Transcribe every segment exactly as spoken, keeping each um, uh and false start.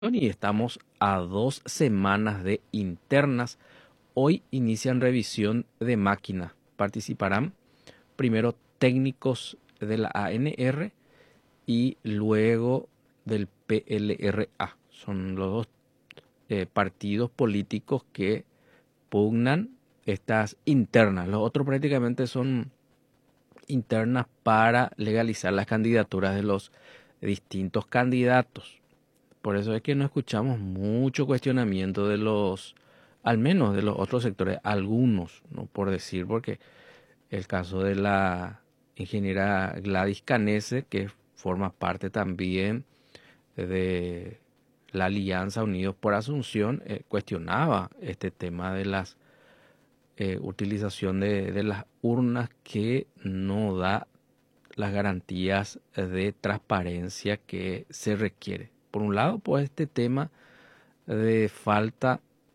Y estamos a dos semanas de internas. Hoy inician revisión de máquina. Participarán primero técnicos de la A N R y luego del P L R A. Son los dos eh, partidos políticos que pugnan estas internas. Los otros prácticamente son internas para legalizar las candidaturas de los distintos candidatos. Por eso es que no escuchamos mucho cuestionamiento de los, al menos de los otros sectores, algunos, no por decir, porque el caso de la ingeniera Gladys Canese, que forma parte también de la Alianza Unidos por Asunción, eh, cuestionaba este tema de las eh, utilización de, de las urnas que no da las garantías de transparencia que se requiere. Por un lado, pues este tema de falta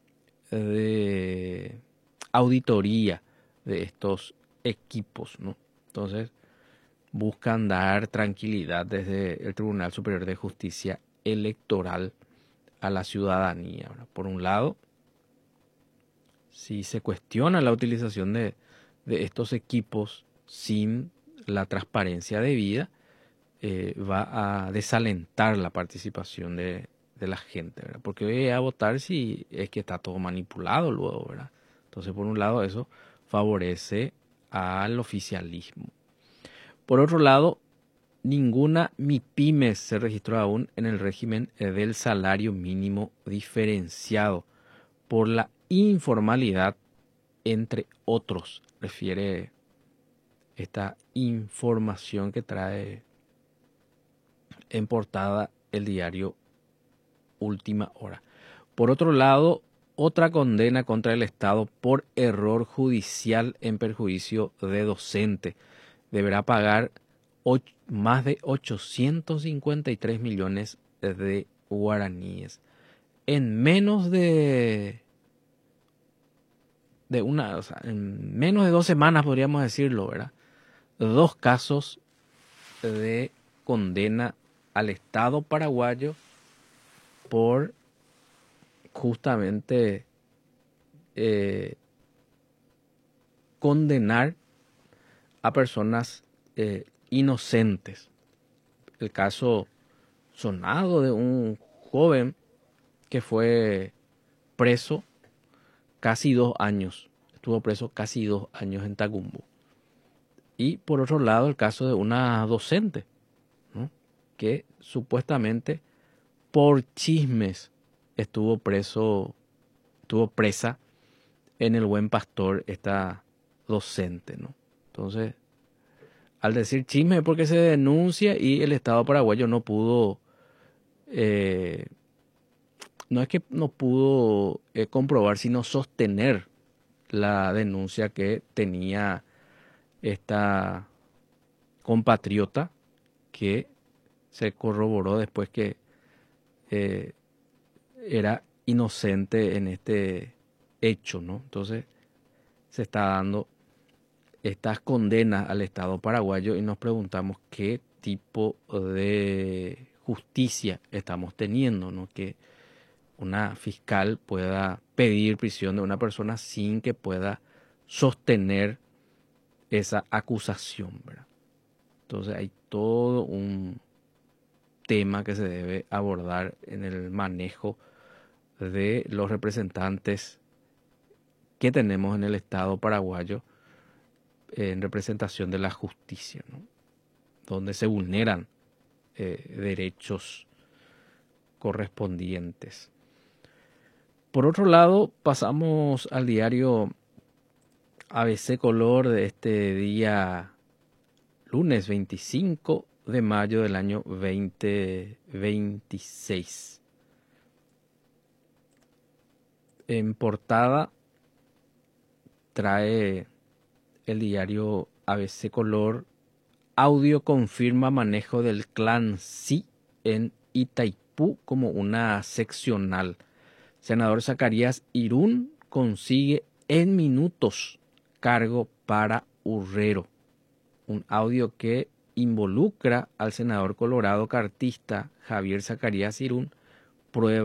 de auditoría de estos equipos, ¿no? Entonces, buscan dar tranquilidad desde el Tribunal Superior de Justicia Electoral a la ciudadanía, ¿verdad? Por un lado, si se cuestiona la utilización de, de estos equipos sin la transparencia debida, eh, va a desalentar la participación de, de la gente, ¿verdad? Porque voy a votar si es que está todo manipulado luego, ¿verdad? Entonces, por un lado, eso favorece al oficialismo. Por otro lado, ninguna MIPYMES se registró aún en el régimen del salario mínimo diferenciado por la informalidad, entre otros, refiere esta información que trae en portada el diario Última Hora. Por otro lado, otra condena contra el Estado por error judicial en perjuicio de docente. Deberá pagar más de ochocientos cincuenta y tres millones de guaraníes. En menos de, de una, o sea, en menos de dos semanas podríamos decirlo, ¿verdad? Dos casos de condena al Estado paraguayo por justamente eh, condenar a personas eh, inocentes. El caso sonado de un joven que fue preso casi dos años, estuvo preso casi dos años en Tacumbo. Y por otro lado, el caso de una docente, ¿no?, que supuestamente por chismes estuvo preso, estuvo presa en el Buen Pastor esta docente, ¿no? Entonces, al decir chisme es porque se denuncia y el Estado paraguayo no pudo, eh, no es que no pudo eh, comprobar, sino sostener la denuncia que tenía esta compatriota, que se corroboró después que eh, era inocente en este hecho, ¿no? Entonces se está dando estas condenas al Estado paraguayo y nos preguntamos qué tipo de justicia estamos teniendo, ¿no? Que una fiscal pueda pedir prisión de una persona sin que pueda sostener esa acusación, ¿verdad? Entonces hay todo un tema que se debe abordar en el manejo de los representantes que tenemos en el Estado paraguayo en representación de la justicia, ¿no?, donde se vulneran eh, derechos correspondientes. Por otro lado, pasamos al diario A B C Color de este día lunes veinticinco de mayo del año veinte veintiséis. En portada trae el diario A B C Color: audio confirma manejo del clan Sí en Itaipú como una seccional. Senador Zacarías Irún consigue en minutos cargo para Urrero. Un audio que involucra al senador colorado cartista Javier Zacarías Irún pruebas